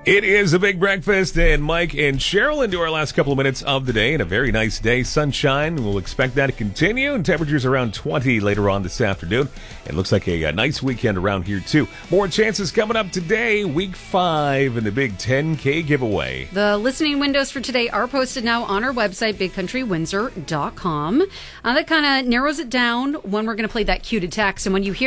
It is a big breakfast, and Mike and Cheryl into our last couple of minutes of the day, and a very nice day. Sunshine, we'll expect that to continue, and temperatures around 20 later on this afternoon. It looks like a nice weekend around here, too. More chances coming up today, week 5 in the big 10K giveaway. The listening windows for today are posted now on our website, bigcountrywindsor.com. That kind of narrows it down when we're going to play that cue to text, and when you hear